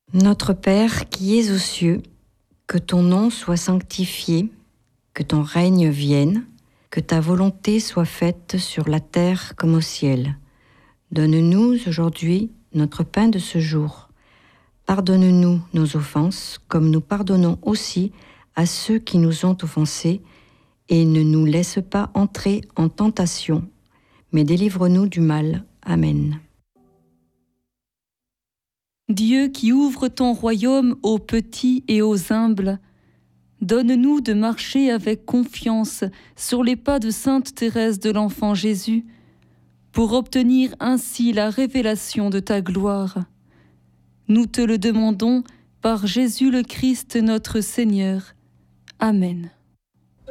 Notre Père qui es aux cieux, que ton nom soit sanctifié, que ton règne vienne, que ta volonté soit faite sur la terre comme au ciel. Donne-nous aujourd'hui notre pain de ce jour. Pardonne-nous nos offenses, comme nous pardonnons aussi à ceux qui nous ont offensés, et ne nous laisse pas entrer en tentation, mais délivre-nous du mal. Amen. Dieu qui ouvre ton royaume aux petits et aux humbles, donne-nous de marcher avec confiance sur les pas de Sainte Thérèse de l'Enfant Jésus, pour obtenir ainsi la révélation de ta gloire. Nous te le demandons par Jésus le Christ notre Seigneur. Amen.